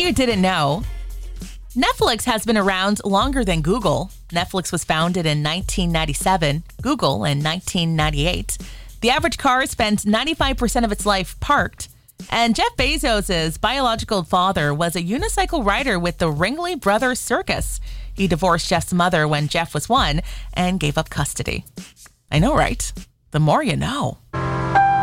you didn't know, Netflix has been around longer than Google. Netflix was founded in 1997, Google in 1998. The average car spends 95% of its life parked. And Jeff Bezos' biological father was a unicycle rider with the Ringley Brothers Circus. He divorced Jeff's mother when Jeff was 1 and gave up custody. I know, right? The more you know.